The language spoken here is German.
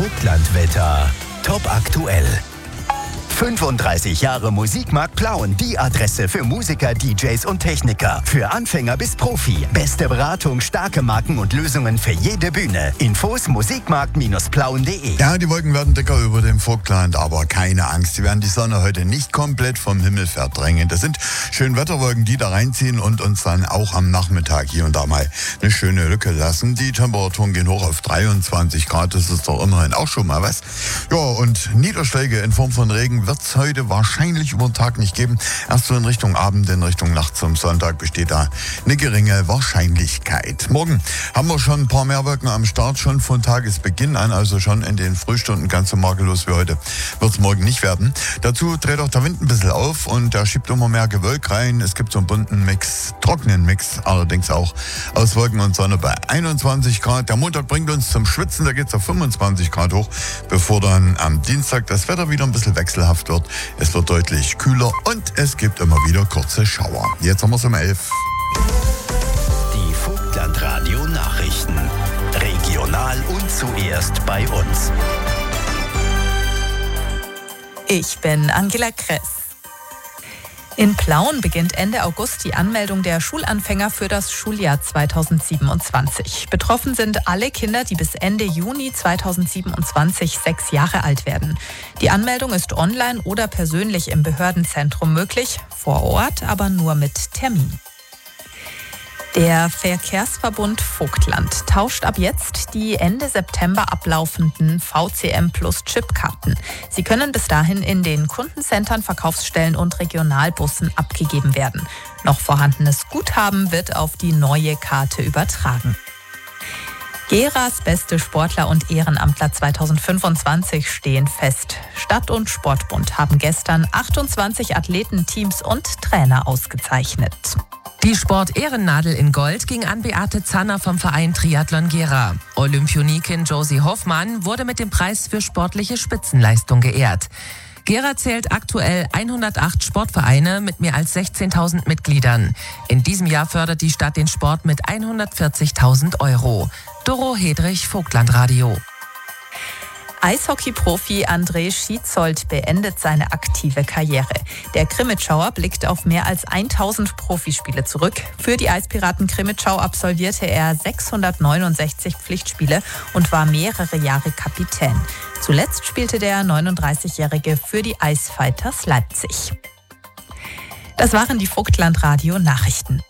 Vogtlandwetter. Top aktuell. 35 Jahre Musikmarkt Plauen, die Adresse für Musiker, DJs und Techniker. Für Anfänger bis Profi. Beste Beratung, starke Marken und Lösungen für jede Bühne. Infos musikmarkt-plauen.de. Ja, die Wolken werden dicker über dem Vogtland, aber keine Angst. Sie werden die Sonne heute nicht komplett vom Himmel verdrängen. Das sind Schönwetterwolken, die da reinziehen und uns dann auch am Nachmittag hier und da mal eine schöne Lücke lassen. Die Temperaturen gehen hoch auf 23 Grad. Das ist doch immerhin auch schon mal was. Ja, und Niederschläge in Form von Regen wird es heute wahrscheinlich über den Tag nicht geben. Erst so in Richtung Abend, in Richtung Nacht zum Sonntag besteht da eine geringe Wahrscheinlichkeit. Morgen haben wir schon ein paar mehr Wolken am Start, schon von Tagesbeginn an, also schon in den Frühstunden ganz so makellos wie heute wird es morgen nicht werden. Dazu dreht auch der Wind ein bisschen auf und der schiebt immer mehr Gewölk rein. Es gibt so einen bunten Mix, trockenen Mix, allerdings auch aus Wolken und Sonne bei 21 Grad. Der Montag bringt uns zum Schwitzen, da geht es auf 25 Grad hoch, bevor dann am Dienstag das Wetter wieder ein bisschen wechselhaft wird. Es wird deutlich kühler und es gibt immer wieder kurze Schauer. Jetzt haben wir es um 11. Die Vogtlandradio Nachrichten. Regional und zuerst bei uns. Ich bin Angela Kress. In Plauen beginnt Ende August die Anmeldung der Schulanfänger für das Schuljahr 2027. Betroffen sind alle Kinder, die bis Ende Juni 2027 6 Jahre alt werden. Die Anmeldung ist online oder persönlich im Behördenzentrum möglich, vor Ort aber nur mit Termin. Der Verkehrsverbund Vogtland tauscht ab jetzt die Ende September ablaufenden VCM Plus Chipkarten. Sie können bis dahin in den Kundencentern, Verkaufsstellen und Regionalbussen abgegeben werden. Noch vorhandenes Guthaben wird auf die neue Karte übertragen. Geras beste Sportler und Ehrenamtler 2025 stehen fest. Stadt- und Sportbund haben gestern 28 Athleten, Teams und Trainer ausgezeichnet. Die Sport-Ehrennadel in Gold ging an Beate Zanner vom Verein Triathlon Gera. Olympionikin Josie Hoffmann wurde mit dem Preis für sportliche Spitzenleistung geehrt. Gera zählt aktuell 108 Sportvereine mit mehr als 16.000 Mitgliedern. In diesem Jahr fördert die Stadt den Sport mit 140.000 Euro. Doro Hedrich, Vogtlandradio. Eishockey-Profi André Schietzold beendet seine aktive Karriere. Der Krimitschauer blickt auf mehr als 1000 Profispiele zurück. Für die Eispiraten Krimitschau absolvierte er 669 Pflichtspiele und war mehrere Jahre Kapitän. Zuletzt spielte der 39-Jährige für die Eisfighters Leipzig. Das waren die Vogtlandradio Nachrichten.